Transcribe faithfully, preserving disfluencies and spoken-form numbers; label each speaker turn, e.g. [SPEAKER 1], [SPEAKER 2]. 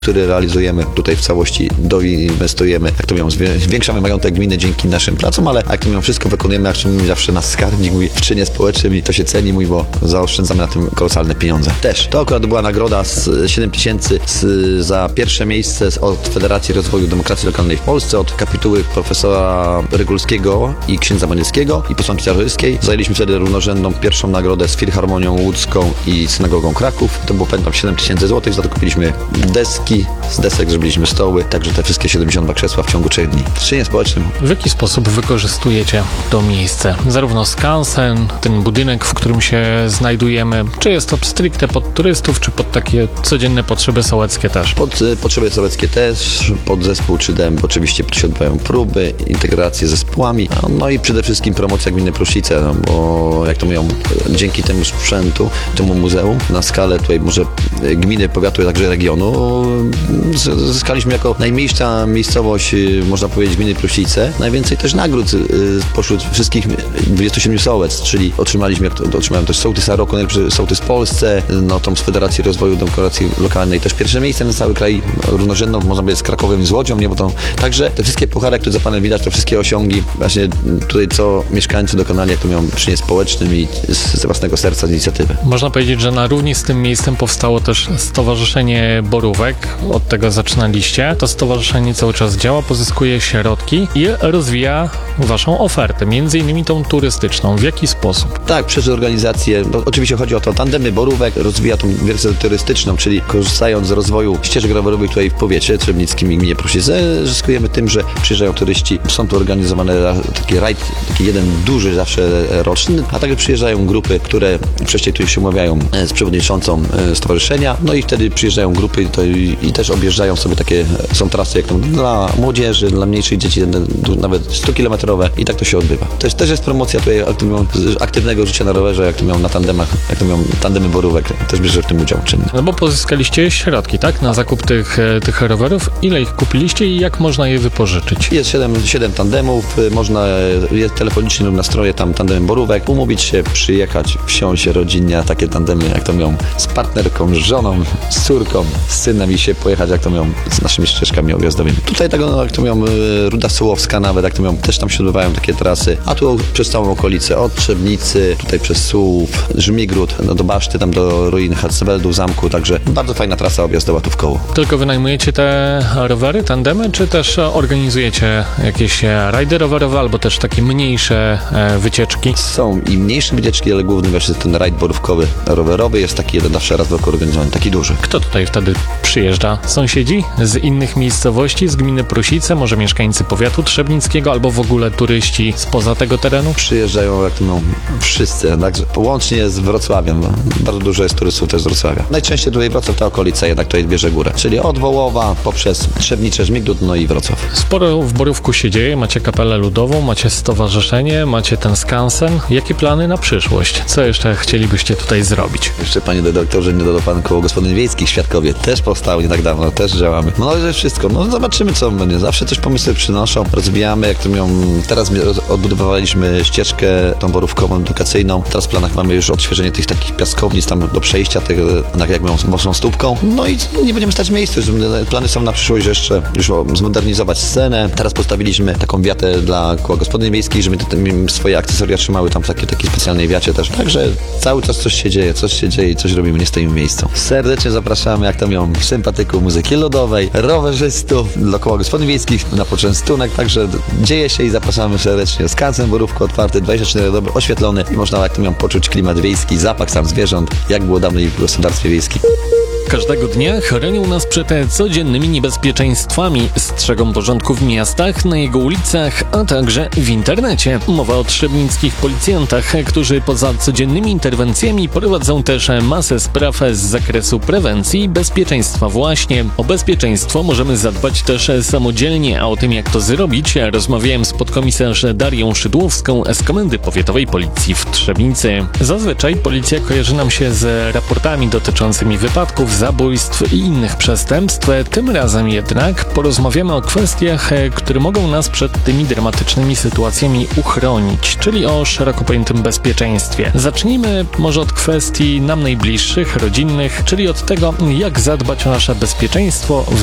[SPEAKER 1] który realizujemy tutaj w całości, doinwestujemy, jak to mówią, zwiększamy majątek gminy dzięki naszym pracom, ale jak to mówią, wszystko wykonujemy, jak to mówi zawsze nasz skarbnik mówi, w czynie społecznym i to się ceni, mówi, bo zaoszczędzamy na tym kolosalne pieniądze. Też to akurat była nagroda z siedem tysięcy z, za pierwsze miejsce od Federacji Rozwoju Demokracji Lokalnej w Polsce, od kapituły profesora Rygulskiego i księdza Banieckiego i posłanki Czarzyńskiej. Zajęliśmy wtedy równorzędną pierwszą nagrodę z Filharmonią Łódzką i Synagogą Kraków. To było, pamiętam, siedem tysięcy złotych, za to kupiliśmy deski, z desek zrobiliśmy stoły, także te wszystkie siedemdziesiąt dwa krzesła w ciągu trzech dni. W czynie społecznym.
[SPEAKER 2] W jaki sposób wykorzystujecie to miejsce? Zarówno skansen, ten budynek, w którym się znajdujemy, czy jest to stricte pod turystów, czy pod takie codzienne potrzeby sołeckie też?
[SPEAKER 1] Pod y, potrzeby sołeckie też, pod zespół trzy D oczywiście się odbywają próby, integracje z zespołami, no i przede wszystkim promocja gminy Pruszcice, no bo jak to mówią, dzięki temu sprzętu, temu muzeum, na skalę tutaj może gminy, powiatu, także regionu, zyskaliśmy jako najmniejsza miejscowość, można powiedzieć, gminy Pruszcice, najwięcej też nagród pośród wszystkich dwudziestu siedmiu sołectw, czyli otrzymaliśmy, jak to, otrzymałem też sołtysa roku, najlepszy sołtys w Polsce, no tą z Federacji Rozwoju Demokracji Lokalnej też pierwsze miejsce na cały kraj, równorzędną, można powiedzieć, z Krakowem i z Łodzią, nie, bo to także te wszystkie puchary, które za panem widać, to wszystkie osiągi właśnie tutaj, co mieszkańcy dokonali, jak to miał przy nie społecznym i ze własnego serca z inicjatywy.
[SPEAKER 2] Można powiedzieć, że na równi z tym miejscem powstało też Stowarzyszenie Borówek. Od tego zaczynaliście. To stowarzyszenie cały czas działa, pozyskuje środki i rozwija waszą ofertę, między innymi tą turystyczną. W jaki sposób?
[SPEAKER 1] Tak, przez organizację, no, oczywiście chodzi o to, tandemy Borówek rozwija tą wersję turystyczną, czyli korzystając z rozwoju ścieżek rowerowych tutaj w powiecie trzebnickim i gminie Pruszcice, zyskujemy tym, że przyjeżdżają turyści, są tu organizowane taki rajd, taki jeden duży zawsze roczny, a także przyjeżdżają grupy, które wcześniej tu się umawiają z przewodniczącą stowarzyszenia, no i wtedy przyjeżdżają grupy to i, i też objeżdżają sobie takie, są trasy jak to dla młodzieży, dla mniejszych dzieci, nawet stukilometrowe i tak to się odbywa. To jest, też jest promocja tutaj jak to mówią, aktywnego życia na rowerze, jak to miał na tandemach, jak to miał tandemy Borówek, też bierze w tym udział czynny.
[SPEAKER 2] No bo pozyskaliście środki, tak? Na zakup tych, tych rowerów. Ile ich kupiliście i jak można je wypożyczyć?
[SPEAKER 1] Jest siedem tandemów, można, jest telefonicznie lub na stronie tam tandemy Borówek, umówić się, przyjechać, wsiąść rodzinnie, a takie tandemy, jak to miał, z partnerką, z żoną, z córką, z synem i się pojechać, jak to miał, z naszymi ścieżkami objazdowymi. Tutaj tego, no, jak to miał, Ruda Sołowska nawet, jak to miał, też tam się odbywają takie trasy, a tu przez całą okolicę, od Trzebnicy, tutaj przez Sułów, Żmigród, no do Baszty, tam do ruin Harceweldu, zamku, także bardzo fajna trasa objazdowa tu w koło.
[SPEAKER 2] Tylko wynajmujecie te rowery, tandemy, czy też organizujecie jakieś rajdy rowerowe, albo też takie mniejsze wycieczki?
[SPEAKER 1] Są i mniejsze wycieczki, ale główny właśnie ten rajd borówkowy, rowerowy jest taki jeden zawsze raz w roku organizowany, taki duży.
[SPEAKER 2] Kto tutaj wtedy przyjeżdża? Sąsiedzi z innych miejscowości, z gminy Prusice, może mieszkańcy powiatu trzebnickiego, albo w ogóle turyści spoza tego terenu?
[SPEAKER 1] Przyjeżdżają, jak to mówią, wszyscy, także łącznie z Wrocławiem. Bardzo dużo jest turystów też z Wrocławia. Najczęściej tutaj Wrocław, ta okolica jednak tutaj bierze górę, czyli od Wołowa poprzez Trzebnicze, Żmigród, no i Wrocław.
[SPEAKER 2] Sporo w Borówku się dzieje, macie kapelę ludową, macie stowarzyszenie, macie ten skansen. Jakie plany na przyszłość? Co jeszcze chcielibyście tutaj zrobić?
[SPEAKER 1] Jeszcze, panie redaktorze, nie dodał pan koło gospodyń wiejskich Świadkowie. Też powstało nie tak dawno, też działamy. No ale wszystko, no zobaczymy, co będzie. Zawsze też pomysły przynoszą, rozwijamy, jak to miał. Teraz odbudowaliśmy ścieżkę tą borówkową, edukacyjną. Teraz w planach mamy już odświeżenie tych takich piaskownic tam do przejścia, tych, jak mówią, mocną stópką. No i nie będziemy stać w miejscu. Plany są na przyszłość, że jeszcze już zmodernizować scenę. Teraz postawiliśmy taką wiatę dla koła gospodyń wiejskich, żeby te, te swoje akcesoria trzymały tam w takiej, takiej specjalnej wiacie też. Także cały czas coś się dzieje, coś się dzieje i coś robimy, nie stoimy w miejscu. Serdecznie zapraszamy, jak to miał, sympatyków muzyki ludowej, rowerzystów, do koła gospodyń wiejskich na poczęstunek, także dzieje się i zapraszamy serdecznie. Skansen Borówko otwarty, dwadzieścia cztery doby, oświetlony i można, jak to miał, poczuć klimat wiejski, zapach sam zwierząt, jak było dawniej w gospodarstwie wiejskim.
[SPEAKER 2] Każdego dnia chronią nas przed codziennymi niebezpieczeństwami, strzegą porządku w miastach, na jego ulicach, a także w internecie. Mowa o trzebnickich policjantach, którzy poza codziennymi interwencjami prowadzą też masę spraw z zakresu prewencji i bezpieczeństwa właśnie. O bezpieczeństwo możemy zadbać też samodzielnie, a o tym, jak to zrobić, rozmawiałem z podkomisarz Darią Szydłowską z Komendy Powiatowej Policji w Trzebnicy. Zazwyczaj policja kojarzy nam się z raportami dotyczącymi wypadków, zabójstw i innych przestępstw. Tym razem jednak porozmawiamy o kwestiach, które mogą nas przed tymi dramatycznymi sytuacjami uchronić, czyli o szeroko pojętym bezpieczeństwie. Zacznijmy może od kwestii nam najbliższych, rodzinnych, czyli od tego, jak zadbać o nasze bezpieczeństwo w